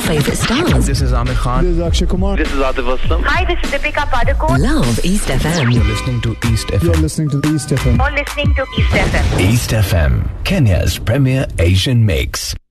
favourite stars. This is Amir Khan. This is Akshay Kumar. This is Atif Aslam. Hi, this is Deepika Padukone. Love East FM. You're listening to East FM. You're listening to East FM. You're listening to East FM. East FM, Kenya's premier Asian mix.